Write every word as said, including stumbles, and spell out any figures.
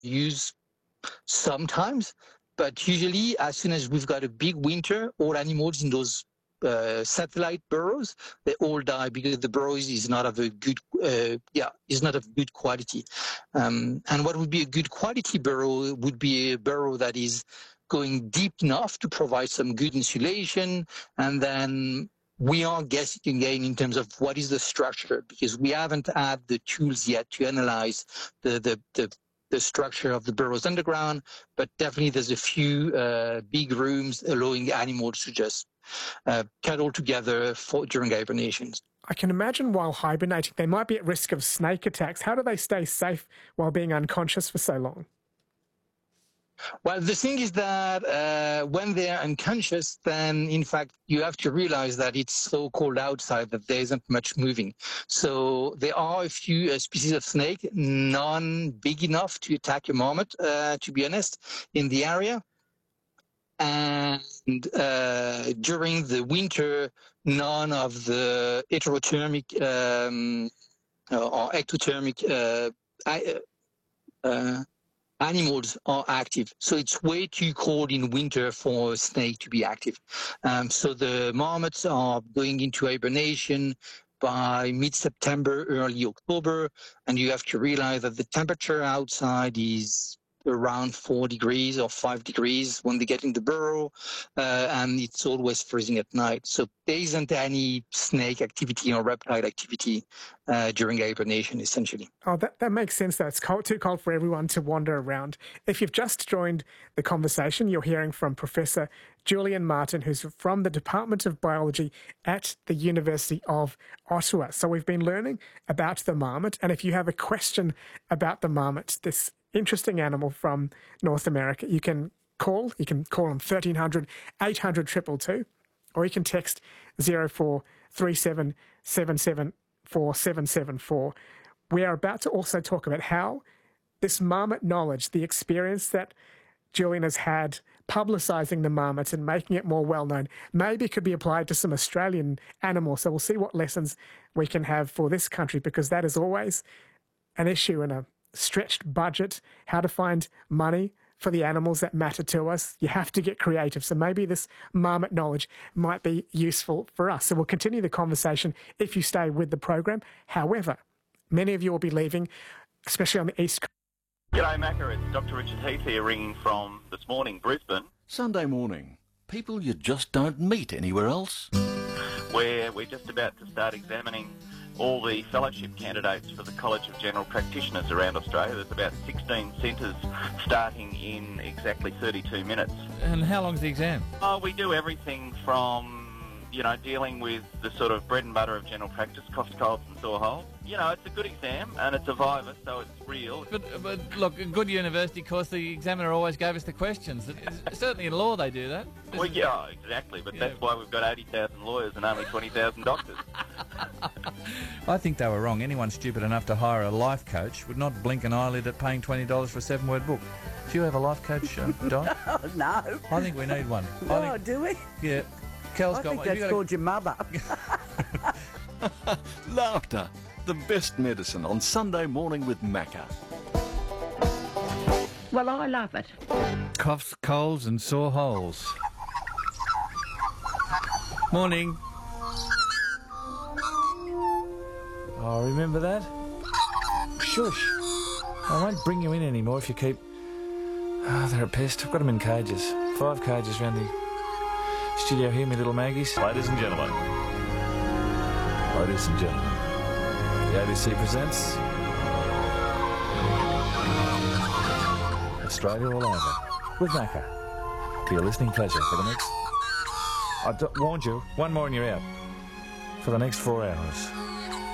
use sometimes, but usually as soon as we've got a big winter, all animals in those uh, satellite burrows, they all die because the burrows is not of a good, uh, yeah, is not of good quality. Um, and what would be a good quality burrow would be a burrow that is going deep enough to provide some good insulation, and then we are guessing again in terms of what is the structure, because we haven't had the tools yet to analyze the the the, the structure of the burrows underground, but definitely there's a few uh, big rooms allowing animals to just uh, cuddle together for, during hibernations. I can imagine while hibernating, they might be at risk of snake attacks. How do they stay safe while being unconscious for so long? Well, the thing is that uh, when they're unconscious, then in fact you have to realize that it's so cold outside that there isn't much moving. So there are a few uh, species of snake, none big enough to attack a marmot, uh, to be honest, in the area. And uh, during the winter, none of the heterothermic um, or ectothermic uh, uh, animals are active. So it's way too cold in winter for a snake to be active. Um, so the marmots are going into hibernation by mid-September, early October, and you have to realize that the temperature outside is around four degrees or five degrees when they get in the burrow, uh, and it's always freezing at night. So there isn't any snake activity or reptile activity uh, during hibernation, essentially. Oh, that, that makes sense. That's cold, too cold for everyone to wander around. If you've just joined the conversation, you're hearing from Professor Julian Martin, who's from the Department of Biology at the University of Ottawa. So we've been learning about the marmot, and if you have a question about the marmot, this interesting animal from North America, you can call. You can call on thirteen hundred, eight hundred, two two two, or you can text zero four three seven seven seven four seven seven four. We are about to also talk about how this marmot knowledge, the experience that Julian has had publicising the marmot and making it more well-known, maybe could be applied to some Australian animals. So we'll see what lessons we can have for this country, because that is always an issue in a stretched budget, how to find money for the animals that matter to us. You have to get creative. So maybe this marmot knowledge might be useful for us. So we'll continue the conversation if you stay with the program. However, many of you will be leaving, especially on the East Coast. G'day, Macca. It's Doctor Richard Heath here, ringing from this morning, Brisbane. Sunday morning. People you just don't meet anywhere else. Where we're just about to start examining all the fellowship candidates for the College of General Practitioners around Australia. There's about sixteen centres starting in exactly thirty-two minutes. And how long's the exam? Oh, we do everything from, you know, dealing with the sort of bread and butter of general practice, coughs, colds and sore holes. You know, it's a good exam and it's a Viva, so it's real. But, but look, a good university course, the examiner always gave us the questions. Certainly in law they do that. Well, yeah, exactly, but yeah. That's why we've got eighty thousand lawyers and only twenty thousand doctors. I think they were wrong. Anyone stupid enough to hire a life coach would not blink an eyelid at paying twenty dollars for a seven-word book. Do you have a life coach, uh, Di? Oh, no. I think we need one. Oh, think, do we? Yeah. Kel's I got think one. that's You called your mother. Laughter, the best medicine on Sunday morning with Macca. Well, I love it. Coughs, colds and sore holes. Morning. Oh, remember that? Shush. I won't bring you in anymore if you keep... Oh, they're a pest. I've got them in cages. Five cages round the studio here, me little Maggies. Ladies and gentlemen. Ladies and gentlemen. The A B C presents... Australia All Over with Macca. For your listening pleasure for the next... I d- warned you, one more and you're out. For the next four hours.